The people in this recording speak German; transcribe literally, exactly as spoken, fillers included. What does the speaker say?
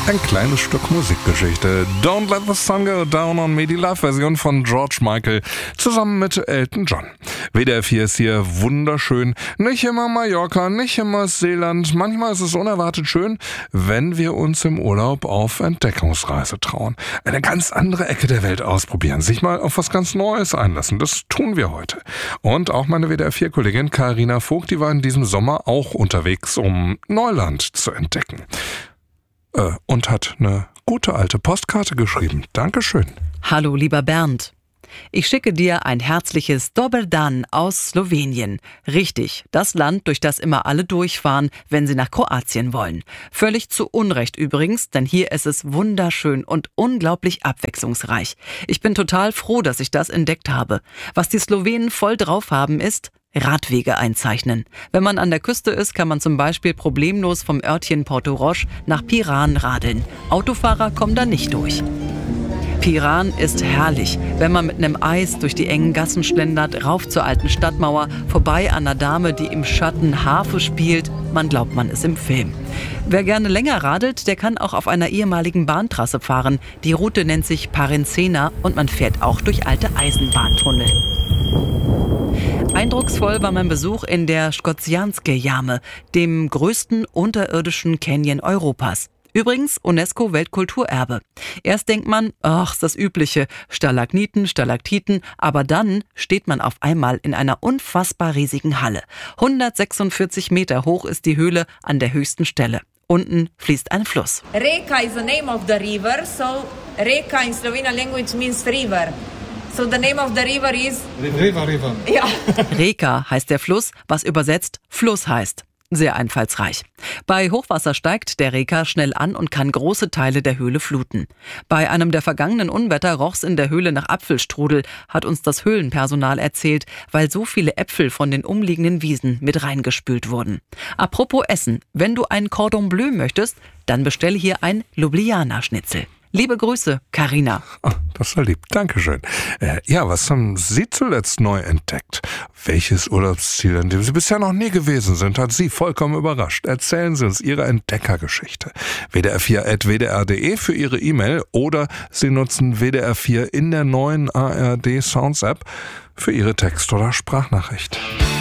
Ein kleines Stück Musikgeschichte. Don't Let the Sun Go Down on Me, die Live-Version von George Michael zusammen mit Elton John. W D R vier ist hier wunderschön. Nicht immer Mallorca, nicht immer Seeland. Manchmal ist es unerwartet schön, wenn wir uns im Urlaub auf Entdeckungsreise trauen. Eine ganz andere Ecke der Welt ausprobieren, sich mal auf was ganz Neues einlassen. Das tun wir heute. Und auch meine W D R vier Kollegin Carina Vogt, die war in diesem Sommer auch unterwegs, um Neuland zu entdecken. Äh, und hat eine gute alte Postkarte geschrieben. Dankeschön. Hallo, lieber Bernd. Ich schicke dir ein herzliches Dober dan aus Slowenien. Richtig, das Land, durch das immer alle durchfahren, wenn sie nach Kroatien wollen. Völlig zu Unrecht übrigens, denn hier ist es wunderschön und unglaublich abwechslungsreich. Ich bin total froh, dass ich das entdeckt habe. Was die Slowenen voll drauf haben, ist Radwege einzeichnen. Wenn man an der Küste ist, kann man zum Beispiel problemlos vom Örtchen Portorož nach Piran radeln. Autofahrer kommen da nicht durch. Piran ist herrlich, wenn man mit einem Eis durch die engen Gassen schlendert, rauf zur alten Stadtmauer, vorbei an einer Dame, die im Schatten Harfe spielt. Man glaubt, man ist im Film. Wer gerne länger radelt, der kann auch auf einer ehemaligen Bahntrasse fahren. Die Route nennt sich Parencena und man fährt auch durch alte Eisenbahntunnel. Eindrucksvoll war mein Besuch in der Škocjanske Jame, dem größten unterirdischen Canyon Europas. Übrigens UNESCO-Weltkulturerbe. Erst denkt man, ach, ist das Übliche, Stalagniten, Stalaktiten, aber dann steht man auf einmal in einer unfassbar riesigen Halle. hundertsechsundvierzig Meter hoch ist die Höhle an der höchsten Stelle. Unten fließt ein Fluss. Reka is the name of the river, so Reka in Slovenian language means river. So the name of the river is... River, river. Ja. Reka heißt der Fluss, was übersetzt Fluss heißt. Sehr einfallsreich. Bei Hochwasser steigt der Reka schnell an und kann große Teile der Höhle fluten. Bei einem der vergangenen Unwetter roch's in der Höhle nach Apfelstrudel, hat uns das Höhlenpersonal erzählt, weil so viele Äpfel von den umliegenden Wiesen mit reingespült wurden. Apropos Essen, wenn du ein Cordon Bleu möchtest, dann bestelle hier ein Ljubljana-Schnitzel. Liebe Grüße, Carina. Oh, das war lieb. Dankeschön. Äh, ja, was haben Sie zuletzt neu entdeckt? Welches Urlaubsziel, an dem Sie bisher noch nie gewesen sind, hat Sie vollkommen überrascht? Erzählen Sie uns Ihre Entdeckergeschichte. w d r vier at w d r punkt d e für Ihre E-Mail oder Sie nutzen W D R vier in der neuen A R D Sounds App für Ihre Text- oder Sprachnachricht.